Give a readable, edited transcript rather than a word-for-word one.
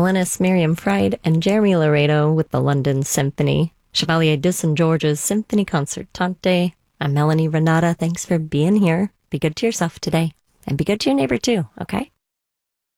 Alanis Miriam Fried, and Jeremy Laredo with the London Symphony. Chevalier de St. George's Symphony Concertante. I'm Melanie Renata. Thanks for being here. Be good to yourself today. And be good to your neighbor too, okay?